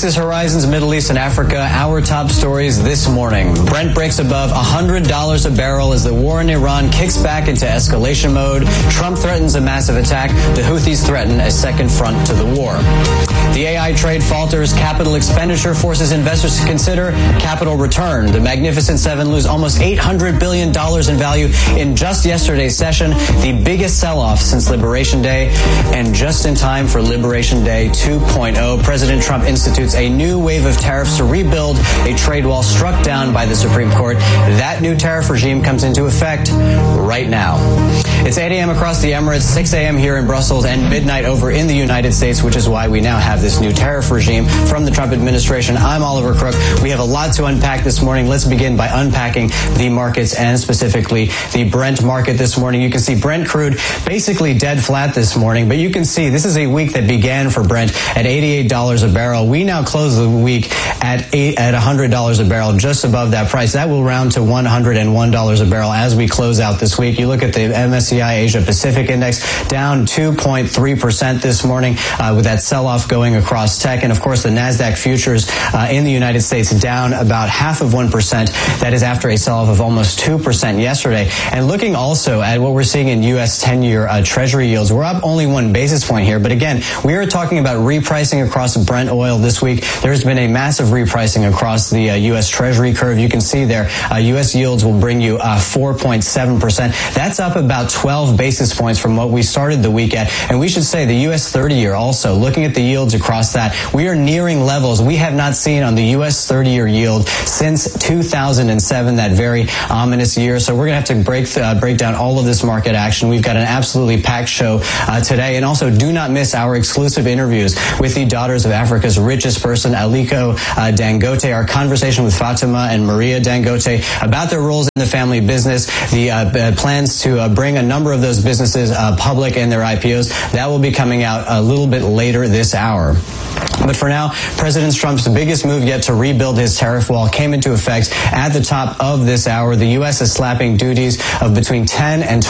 This is Horizons Middle East and Africa. Our top stories this morning. Brent breaks above $100 a barrel as the war in Iran kicks back into escalation mode. Trump threatens a massive attack. The Houthis threaten a second front to the war. The AI trade falters. Capital expenditure forces investors to consider capital return. The Magnificent Seven lose almost $800 billion in value in just yesterday's session, the biggest sell-off since Liberation Day, and just in time for Liberation Day 2.0. President Trump institutes a new wave of tariffs to rebuild a trade wall struck down by the Supreme Court. That new tariff regime comes into effect right now. It's 8 a.m. across the Emirates, 6 a.m. here in Brussels, and midnight over in the United States, which is why we now have this new tariff regime from the Trump administration. I'm Oliver Crook. We have a lot to unpack this morning. Let's begin by unpacking the markets and specifically the Brent market this morning. You can see Brent crude basically dead flat this morning, but you can see this is a week that began for Brent at $88 a barrel. We now close the week at $100 a barrel, just above that price. That will round to $101 a barrel as we close out this week. You look at the MSCI Asia Pacific Index down 2.3% this morning with that sell-off going across tech. And of course, the NASDAQ futures in the United States down about 0.5%. That is after a sell-off of almost 2% yesterday. And looking also at what we're seeing in U.S. 10-year Treasury yields, we're up only 1 basis point here. But again, we are talking about repricing across Brent oil this week. There's been a massive repricing across the U.S. Treasury curve. You can see there, U.S. yields will bring you 4.7%. That's up about 12 basis points from what we started the week at. And we should say the U.S. 30-year also, looking at the yields across that, we are nearing levels we have not seen on the U.S. 30-year yield since 2007, that very ominous year. So we're going to have to break down all of this market action. We've got an absolutely packed show today. And also do not miss our exclusive interviews with the daughters of Africa's richest person, Aliko Dangote, our conversation with Fatima and Maria Dangote about their roles in the family business, the plans to bring a number of those businesses public and their IPOs. That will be coming out a little bit later this hour. But for now, President Trump's biggest move yet to rebuild his tariff wall came into effect at the top of this hour. The U.S. is slapping duties of between 10 and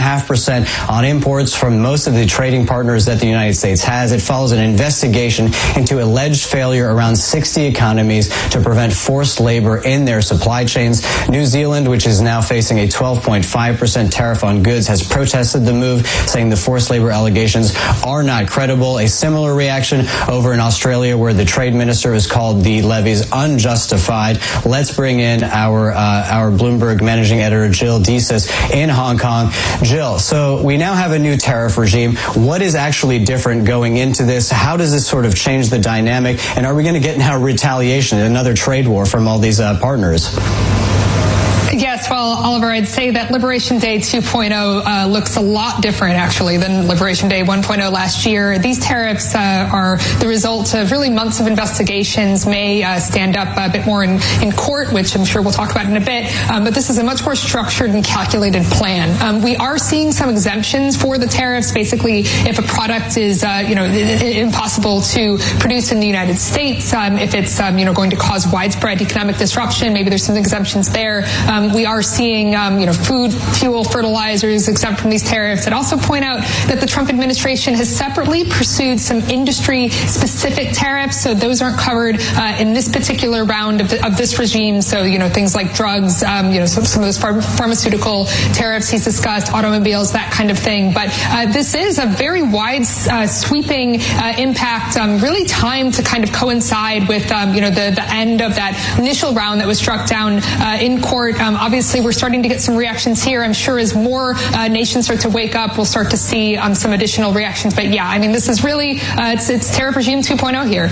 12.5% on imports from most of the trading partners that the United States has. It follows an investigation into alleged failure around 60 economies to prevent forced labor in their supply chains. New Zealand, which is now facing a 12.5% tariff on goods, has protested the move, saying the forced labor allegations are not credible. A similar reaction over in Australia, where the trade minister has called the levies unjustified. Let's bring in our Bloomberg managing editor, Jill Desus, in Hong Kong. Jill, so we now have a new tariff regime. What is actually different going into this? How does this sort of change the dynamic? And are we going to get now retaliation, another trade war from all these partners? Yes, well, Oliver, I'd say that Liberation Day 2.0 looks a lot different, actually, than Liberation Day 1.0 last year. These tariffs are the result of really months of investigations, may stand up a bit more in court, which I'm sure we'll talk about in a bit, but this is a much more structured and calculated plan. We are seeing some exemptions for the tariffs. Basically, if a product is, impossible to produce in the United States, if it's, going to cause widespread economic disruption, maybe there's some exemptions there. We are seeing, food, fuel, fertilizers exempt from these tariffs. I'd also point out that the Trump administration has separately pursued some industry-specific tariffs, so those aren't covered in this particular round of this regime. So, things like drugs, some of those pharmaceutical tariffs he's discussed, automobiles, that kind of thing. But this is a very wide, sweeping impact, really timed to kind of coincide with, the end of that initial round that was struck down in court. Obviously, we're starting to get some reactions here. I'm sure as more nations start to wake up, we'll start to see some additional reactions. But yeah, I mean, this is really, it's tariff regime 2.0 here.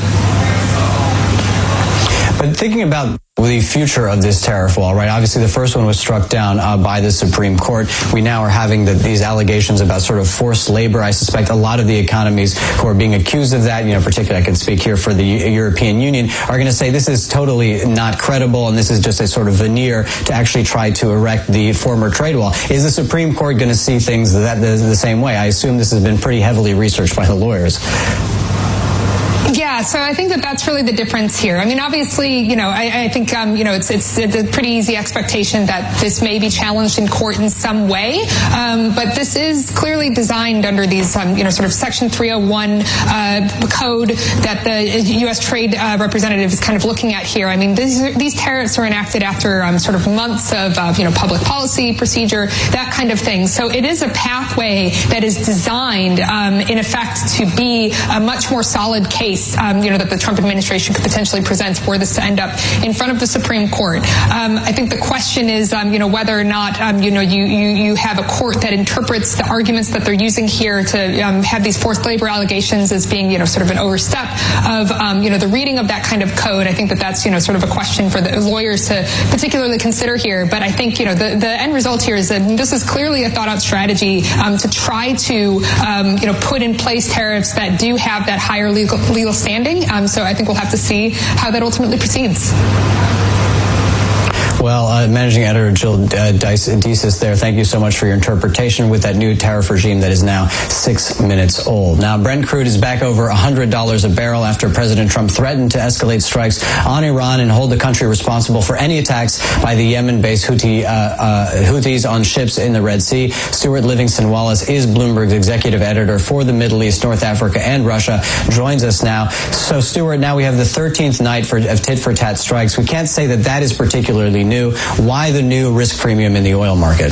But thinking about the future of this tariff wall, right? Obviously, the first one was struck down by the Supreme Court. We now are having these allegations about sort of forced labor. I suspect a lot of the economies who are being accused of that, particularly I can speak here for the European Union, are going to say this is totally not credible and this is just a sort of veneer to actually try to erect the former trade wall. Is the Supreme Court going to see things the same way? I assume this has been pretty heavily researched by the lawyers. Yeah, so I think that that's really the difference here. I mean, obviously, I think, it's a pretty easy expectation that this may be challenged in court in some way. But this is clearly designed under these, sort of Section 301 code that the U.S. Trade Representative is kind of looking at here. I mean, these tariffs are enacted after sort of months of, public policy procedure, that kind of thing. So it is a pathway that is designed, in effect, to be a much more solid case, that the Trump administration could potentially present were this to end up in front of the Supreme Court. I think the question is, whether or not, you have a court that interprets the arguments that they're using here to have these forced labor allegations as being, sort of an overstep of, the reading of that kind of code. I think that that's, sort of a question for the lawyers to particularly consider here. But I think, the end result here is that this is clearly a thought-out strategy to try to, put in place tariffs that do have that higher legal standing. So I think we'll have to see how that ultimately proceeds. Well, Managing Editor Jill Desis there, thank you so much for your interpretation with that new tariff regime that is now 6 minutes old. Now, Brent crude is back over $100 a barrel after President Trump threatened to escalate strikes on Iran and hold the country responsible for any attacks by the Yemen-based Houthis on ships in the Red Sea. Stuart Livingston Wallace is Bloomberg's executive editor for the Middle East, North Africa, and Russia, joins us now. So, Stuart, now we have the 13th night of tit-for-tat strikes. We can't say that that is particularly new. Why the new risk premium in the oil market?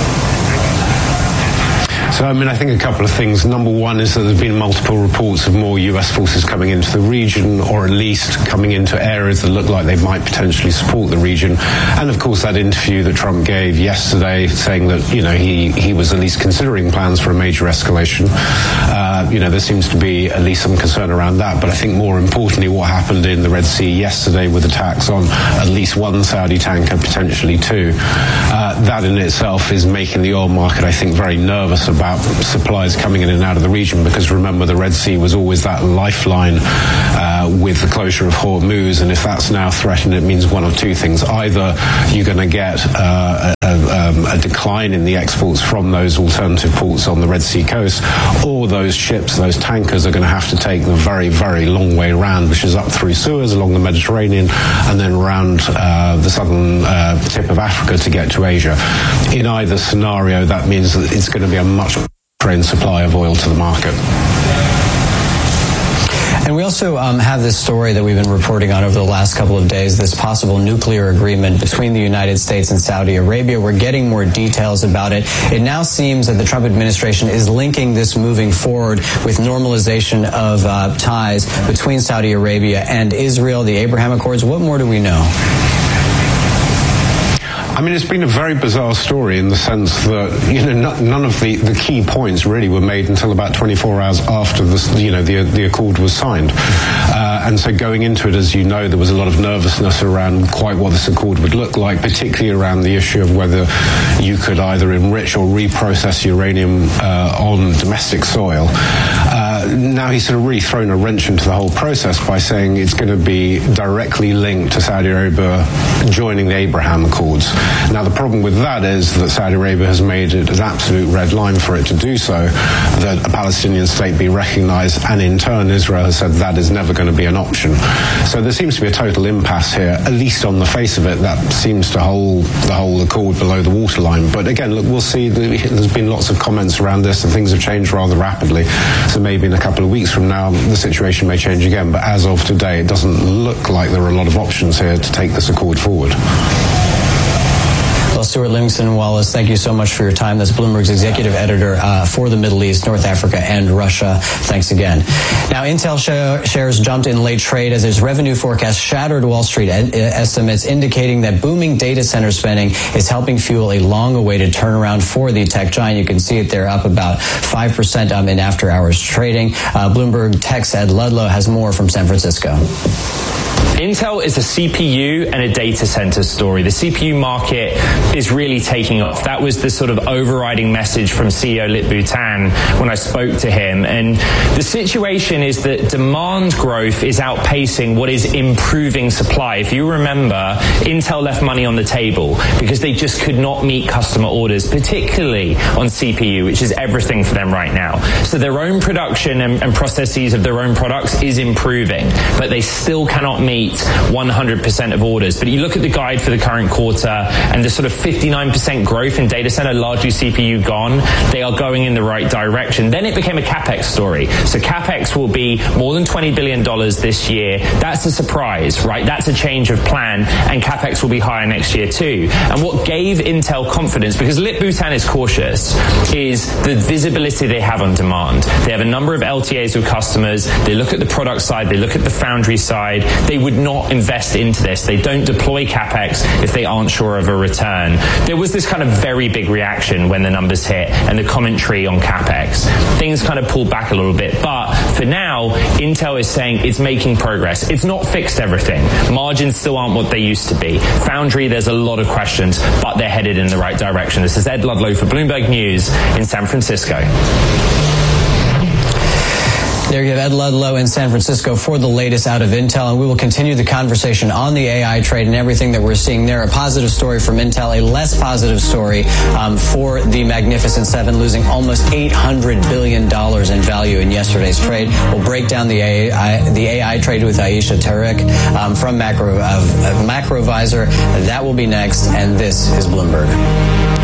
So, I think a couple of things. Number one is that there's been multiple reports of more US forces coming into the region, or at least coming into areas that look like they might potentially support the region. And of course, that interview that Trump gave yesterday saying that, he was at least considering plans for a major escalation. There seems to be at least some concern around that. But I think more importantly, what happened in the Red Sea yesterday with attacks on at least one Saudi tanker, potentially two, that in itself is making the oil market, I think, very nervous about supplies coming in and out of the region, because remember, the Red Sea was always that lifeline with the closure of Hormuz, and if that's now threatened, it means one of two things. Either you're going to get a decline in the exports from those alternative ports on the Red Sea coast, or those ships, those tankers, are going to have to take the very, very long way round, which is up through Suez, along the Mediterranean, and then around the southern tip of Africa to get to Asia. In either scenario, that means that it's going to be a much constrained supply of oil to the market. And we also have this story that we've been reporting on over the last couple of days, this possible nuclear agreement between the United States and Saudi Arabia. We're getting more details about it. It now seems that the Trump administration is linking this moving forward with normalization of ties between Saudi Arabia and Israel, the Abraham Accords. What more do we know? It's been a very bizarre story in the sense that, none of the key points really were made until about 24 hours after the accord was signed. And so going into it, as you know, there was a lot of nervousness around quite what this accord would look like, particularly around the issue of whether you could either enrich or reprocess uranium on domestic soil. Now he's sort of really thrown a wrench into the whole process by saying it's going to be directly linked to Saudi Arabia joining the Abraham Accords. Now, the problem with that is that Saudi Arabia has made it an absolute red line for it to do so, that a Palestinian state be recognized, and in turn Israel has said that is never going to be an option. So there seems to be a total impasse here, at least on the face of it. That seems to hold the whole accord below the waterline. But again, look, we'll see. There's been lots of comments around this, and things have changed rather rapidly. So maybe in a couple of weeks from now, the situation may change again. But as of today, it doesn't look like there are a lot of options here to take this accord forward. Well, Stuart Livingston Wallace, thank you so much for your time. That's Bloomberg's executive editor for the Middle East, North Africa, and Russia. Thanks again. Now, Intel shares jumped in late trade as its revenue forecast shattered Wall Street estimates, indicating that booming data center spending is helping fuel a long-awaited turnaround for the tech giant. You can see it there, up about 5% in after-hours trading. Bloomberg Tech's Ed Ludlow has more from San Francisco. Intel is a CPU and a data center story. The CPU market is really taking off. That was the sort of overriding message from CEO Lip-Bu Tan when I spoke to him. And the situation is that demand growth is outpacing what is improving supply. If you remember, Intel left money on the table because they just could not meet customer orders, particularly on CPU, which is everything for them right now. So their own production and processes of their own products is improving, but they still cannot meet 100% of orders. But you look at the guide for the current quarter and the sort of 59% growth in data center, largely CPU gone, they are going in the right direction. Then it became a CapEx story. So CapEx will be more than $20 billion this year. That's a surprise, right? That's a change of plan, and CapEx will be higher next year too. And what gave Intel confidence, because Lip-Bu Tan is cautious, is the visibility they have on demand. They have a number of LTAs with customers. They look at the product side. They look at the foundry side. They would not invest into this. They don't deploy CapEx if they aren't sure of a return. There was this kind of very big reaction when the numbers hit and the commentary on CapEx. Things kind of pulled back a little bit. But for now, Intel is saying it's making progress. It's not fixed everything. Margins still aren't what they used to be. Foundry, there's a lot of questions, but they're headed in the right direction. This is Ed Ludlow for Bloomberg News in San Francisco. There you have Ed Ludlow in San Francisco for the latest out of Intel, and we will continue the conversation on the AI trade and everything that we're seeing there. A positive story from Intel, a less positive story for the Magnificent Seven, losing almost $800 billion in value in yesterday's trade. We'll break down the AI trade with Aisha Tariq from Macrovisor. That will be next, and this is Bloomberg.